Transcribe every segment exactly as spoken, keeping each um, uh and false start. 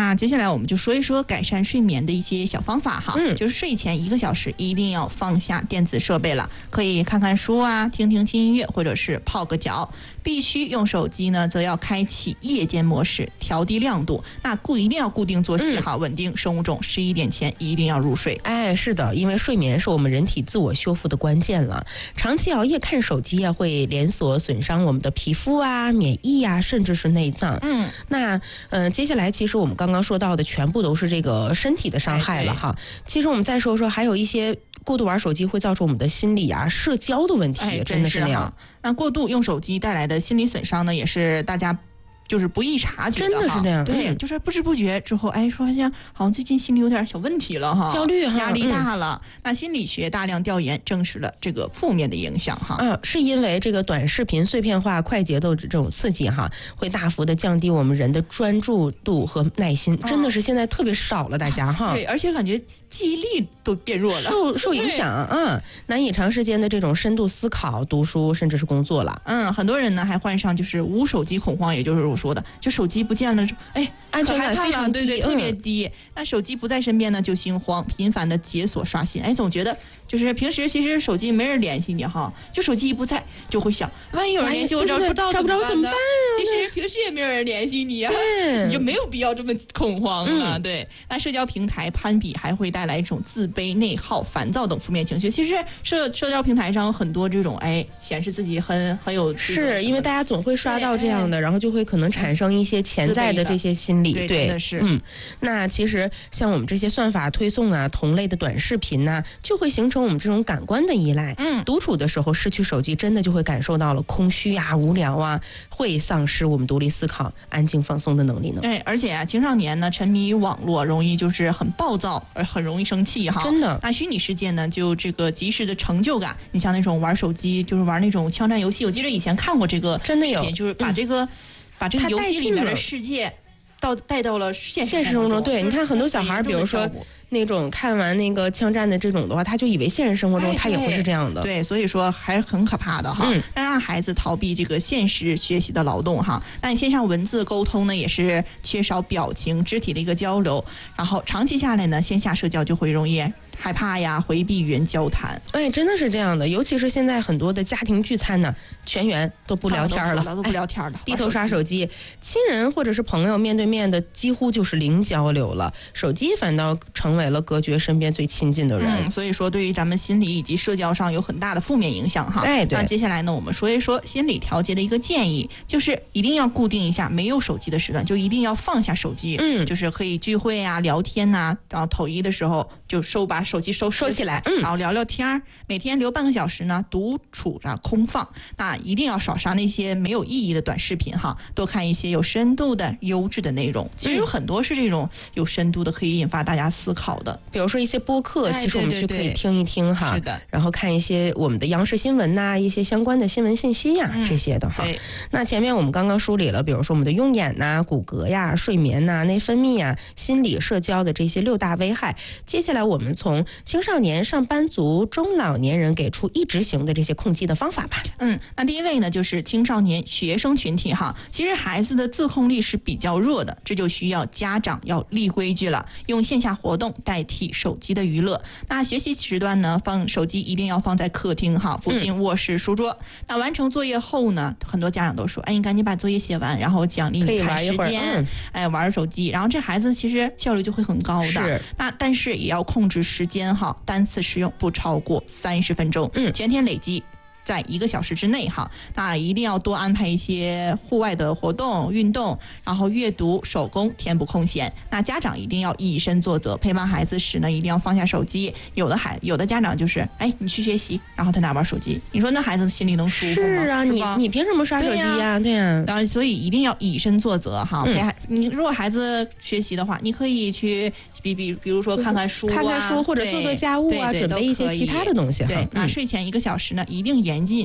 那接下来我们就说一说改善睡眠的一些小方法哈， 嗯， 就是睡前一个小时一定要放下电子设备了，可以看看书啊，听听轻音乐，或者是泡个脚。必须用手机呢，则要开启夜间模式，调低亮度。那固一定要固定作息哈，稳定生物钟，十一点前一定要入睡。 哎，是的，因为睡眠是我们人体自我修复的关键了。长期熬夜看手机啊，会连锁损伤我们的皮肤啊、免疫啊，甚至是内脏。 嗯， 那呃，接下来其实我们刚刚说到的全部都是这个身体的伤害了哈。哎、其实我们再说说，还有一些过度玩手机会造成我们的心理啊、社交的问题， 哎、 真的是那样。 那过度用手机带来的心理损伤呢，也是大家就是不易察觉的， 真的是这样。 对、嗯，就是不知不觉之后，哎，说好像好像最近心里有点小问题了哈， 焦虑哈， 压力大了、嗯。那心理学大量调研证实了这个负面的影响哈。 啊，是因为这个短视频碎片化、快节奏这种刺激哈，会大幅的降低我们人的专注度和耐心，哦、真的是现在特别少了，大家哈。 对，而且感觉记忆力都变弱了， 受受影响啊，难以长时间的这种深度思考、读书，甚至是工作了。 嗯，很多人呢还患上就是无手机恐慌，也就是我说的，就手机不见了，哎， 安全感非常低， 对对，特别低。嗯、那手机不在身边呢，就心慌，频繁的解锁刷新，哎，总觉得就是平时其实手机没人联系你哈，就手机一不在就会想，万一有人联系我找不到， 找不着怎么办？ 其实平时也没有人联系你啊，你就没有必要这么恐慌了。嗯、对，那社交平台攀比还会带来一种自卑、内耗、烦躁等负面情绪。其实社社交平台上有很多这种哎显示自己很很有， 是因为大家总会刷到这样的，哎、然后就会可能产生一些潜在的这些心理。 对，真的是。 嗯，那其实像我们这些算法推送啊、同类的短视频呐、啊，就会形成我们这种感官的依赖。 嗯， 独处的时候失去手机，真的就会感受到了空虚啊、无聊啊，会丧失我们独立思考、安静放松的能力呢。 对，而且啊，青少年呢沉迷于网络，容易就是很暴躁，而很容易生气哈。 真的。 那虚拟世界呢，就这个及时的成就感，你像那种玩手机，就是玩那种枪战游戏，我记得以前看过这个， 真的有， 就是把这个、嗯、把这个游戏里面的世界到带到了现实生活中。对，你看很多小孩，比如说那种看完那个枪战的这种的话，他就以为现实生活中他也不是这样的。 哎、对, 对，所以说还是很可怕的哈。嗯，让孩子逃避这个现实学习的劳动哈。那你线上文字沟通呢，也是缺少表情、肢体的一个交流，然后长期下来呢，线下社交就会容易害怕呀，回避与人交谈。 哎，真的是这样的，尤其是现在很多的家庭聚餐呢，全员都不聊天了， 都不聊天了、哎， 低头刷手机，亲人或者是朋友面对面的几乎就是零交流了，手机反倒成为了隔绝身边最亲近的人。 嗯，所以说对于咱们心理以及社交上有很大的负面影响哈。 哎，对。 那接下来呢，我们说一说心理调节的一个建议，就是一定要固定一下没有手机的时段，就一定要放下手机。 嗯， 就是可以聚会啊、聊天呐、啊，然后统一的时候就收把手机收收起来， 嗯，然后聊聊天，每天留半个小时呢，独处啊，空放。那一定要少刷那些没有意义的短视频哈，多看一些有深度的、优质的内容。其实有很多是这种有深度的，可以引发大家思考的。 比如说一些播客， 哎、 其实我们去可以听一听哈。 是的。 然后看一些我们的央视新闻呐、啊，一些相关的新闻信息呀、啊嗯，这些的哈。 对。 那前面我们刚刚梳理了，比如说我们的用眼呐、啊、骨骼呀、睡眠呐、内分泌啊、心理、社交的这些六大危害。接下来我们从青少年、上班族、中老年人给出一执行的这些控制的方法吧。 嗯，那第一类呢，就是青少年学生群体哈。其实孩子的自控力是比较弱的，这就需要家长要立规矩了，用线下活动代替手机的娱乐。那学习时段呢，放手机一定要放在客厅哈，附近卧室、书桌。嗯、那完成作业后呢，很多家长都说，哎，你赶紧把作业写完，然后奖励你看时间，嗯、哎，玩手机，然后这孩子其实效率就会很高的。 是。 那但是也要控制时间哈，单次使用不超过三十分钟， 嗯， 全天累积在一个小时之内哈。那一定要多安排一些户外的活动、运动，然后阅读、手工填补空闲。那家长一定要以身作则，陪伴孩子时呢，一定要放下手机。有的孩有的家长就是，哎，你去学习，然后他哪玩手机？你说那孩子心里能舒服吗？ 是啊，是你你凭什么刷手机呀、啊？对呀、啊。 然后所以一定要以身作则哈。陪孩、嗯、你如果孩子学习的话，你可以去比比比如说看看书、啊， 看看书或者做做家务啊，准备一些其他的东西哈。 对，那、嗯、睡前一个小时呢，一定严禁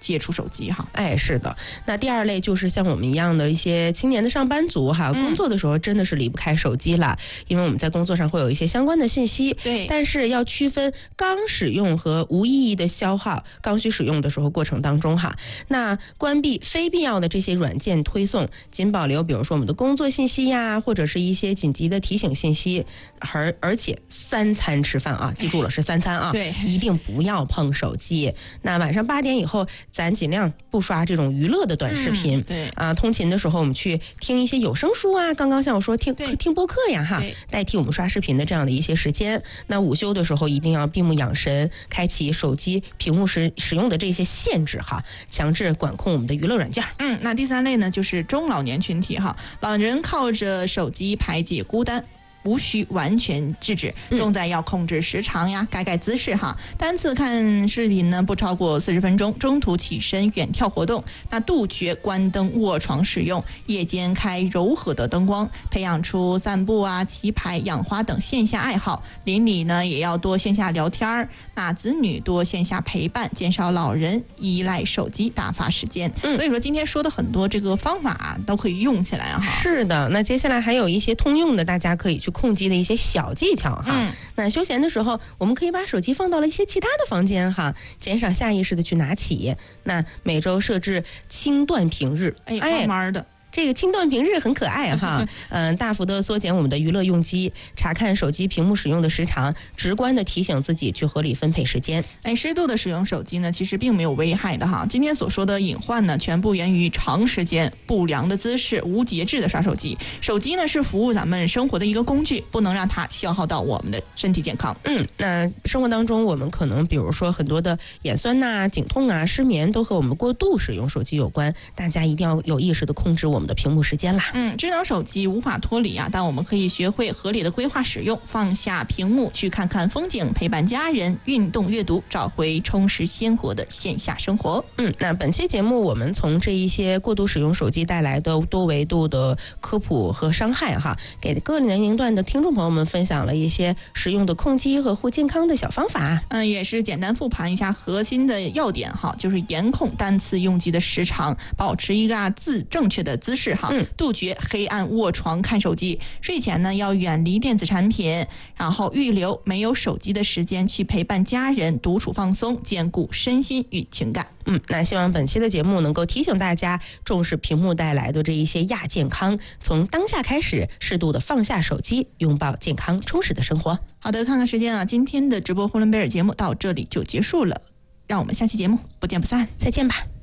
戒除手机哈。 哎，是的。那第二类就是像我们一样的一些青年的上班族哈， 嗯、 工作的时候真的是离不开手机了，因为我们在工作上会有一些相关的信息。 对， 但是要区分刚使用和无意义的消耗，刚需使用的时候过程当中哈，那关闭非必要的这些软件推送，仅保留比如说我们的工作信息呀，或者是一些紧急的提醒信息，而而且三餐吃饭啊，记住了是三餐啊， 对， 一定不要碰手机。那晚上八点以后，咱尽量不刷这种娱乐的短视频。 嗯、对啊，通勤的时候我们去听一些有声书啊，刚刚像我说听听播客呀哈，代替我们刷视频的这样的一些时间。那午休的时候一定要闭目养神，开启手机屏幕时使用的这些限制哈，强制管控我们的娱乐软件。 嗯，那第三类呢，就是中老年群体哈，老人靠着手机排解孤单。无需完全制止，重在要控制时长呀，改改姿势哈。单次看视频呢不超过四十分钟，中途起身远眺活动。那杜绝关灯卧床使用，夜间开柔和的灯光，培养出散步啊、棋牌、养花等线下爱好。邻里呢也要多线下聊天儿，那子女多线下陪伴，减少老人依赖手机打发时间。嗯、所以说今天说的很多这个方法、啊、都可以用起来哈。 是的，那接下来还有一些通用的，大家可以去控机的一些小技巧哈、嗯。那休闲的时候，我们可以把手机放到了一些其他的房间哈，减少下意识的去拿起。那每周设置轻断屏日， 哎，慢慢的。 这个轻断屏日很可爱哈，嗯，大幅的缩减我们的娱乐用机，查看手机屏幕使用的时长，直观的提醒自己去合理分配时间。 哎，适度的使用手机呢，其实并没有危害的哈。今天所说的隐患呢，全部源于长时间不良的姿势、无节制的刷手机。手机呢是服务咱们生活的一个工具，不能让它消耗到我们的身体健康。 嗯，那生活当中我们可能比如说很多的眼酸呐、颈痛啊、失眠，都和我们过度使用手机有关。大家一定要有意识的控制我们的屏幕时间啦。 嗯，智能手机无法脱离啊，但我们可以学会合理的规划使用，放下屏幕去看看风景，陪伴家人，运动阅读，找回充实鲜活的线下生活。 嗯，那本期节目我们从这一些过度使用手机带来的多维度的科普和伤害哈，给各年龄段的听众朋友们分享了一些实用的控机和护健康的小方法。 嗯，也是简单复盘一下核心的要点哈，就是严控单次用机的时长，保持一个自正确的姿势哈。嗯、杜绝黑暗卧床看手机，睡前呢要远离电子产品，然后预留没有手机的时间去陪伴家人，独处放松，兼顾身心与情感。 嗯，那希望本期的节目能够提醒大家重视屏幕带来的这一些亚健康，从当下开始适度的放下手机，拥抱健康充实的生活。 好的，看看时间啊，今天的直播呼伦贝尔节目到这里就结束了，让我们下期节目不见不散， 再见吧。